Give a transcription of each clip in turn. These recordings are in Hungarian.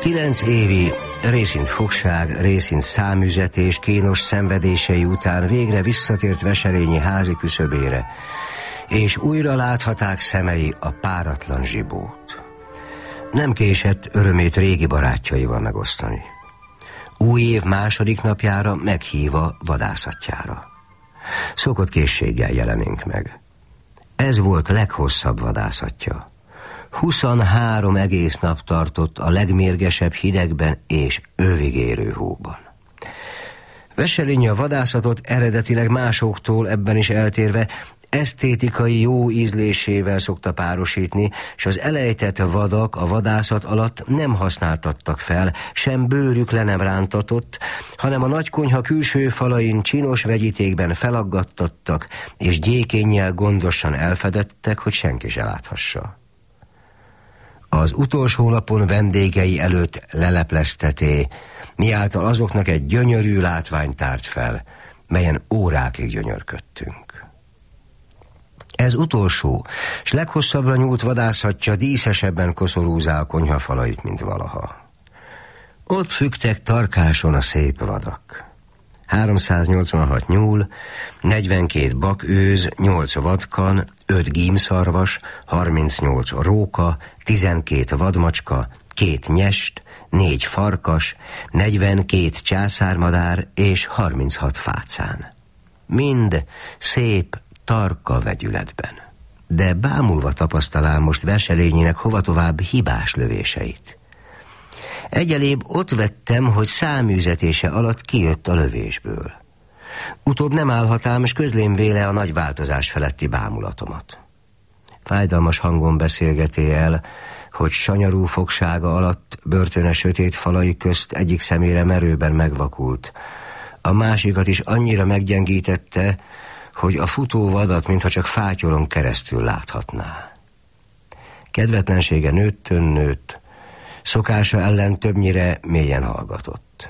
9 évi részint fogság, részint számüzetés, kínos szenvedései után végre visszatért Veselényi házi küszöbére, és újra láthaták szemei a páratlan Zsibót. Nem késett örömét régi barátjaival megosztani. Új év második napjára meghívva vadászatjára. Szokott készséggel jelenénk meg. Ez volt leghosszabb vadászatja. 23 egész nap tartott a legmérgesebb hidegben és övigérő hóban. Veselényi a vadászatot eredetileg másoktól ebben is eltérve esztétikai jó ízlésével szokta párosítni, és az elejtett vadak a vadászat alatt nem használtattak fel, sem bőrük le nem rántatott, hanem a nagykonyha külső falain csinos vegyítékben felaggattattak, és gyékénnyel gondosan elfedettek, hogy senki se láthassa. Az utolsó napon vendégei előtt leleplezteté, miáltal azoknak egy gyönyörű látványt tárt fel, melyen órákig gyönyörködtünk. Ez utolsó, s leghosszabbra nyúlt vadászatja díszesebben koszorúzá a konyha falait, mint valaha. Ott függtek tarkáson a szép vadak. 386 nyúl, 42 bakőz, 8 vadkan, 5 gímszarvas, 38 róka, 12 vadmacska, 2 nyest, 4 farkas, 42 császármadár és 36 fácán. Mind szép, tarka vegyületben. De bámulva tapasztalám most Veselényinek hova tovább hibás lövéseit. Egyelébb ott vettem, hogy száműzetése alatt kijött a lövésből. Utóbb nem állhatám, és közlém véle a nagy változás feletti bámulatomat. Fájdalmas hangon beszélgeti el, hogy sanyarú fogsága alatt börtöne sötét falai közt egyik szemére merőben megvakult. A másikat is annyira meggyengítette, hogy a futó vadat, mintha csak fátyoron keresztül láthatná. Kedvetlensége nőttön nőtt, szokása ellen többnyire mélyen hallgatott.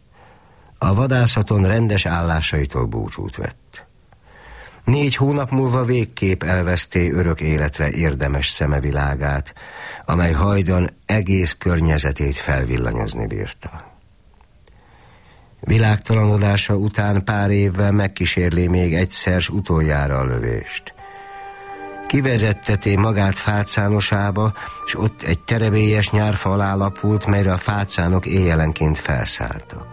A vadászaton rendes állásaitól búcsút vett. 4 hónap múlva végképp elveszté örök életre érdemes szemevilágát, amely hajdan egész környezetét felvillanyozni bírta. Világtalanodása után pár évvel megkísérli még egyszer s utoljára a lövést. Kivezetteté magát fácánosába, és ott egy terebélyes nyárfa alá lapult, melyre a fácánok éjjelenként felszálltak.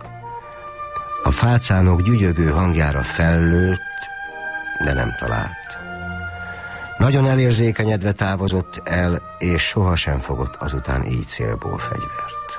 A fácánok gyügyögő hangjára fellőtt, de nem talált. Nagyon elérzékenyedve távozott el, és sohasem fogott azután így célból fegyvert.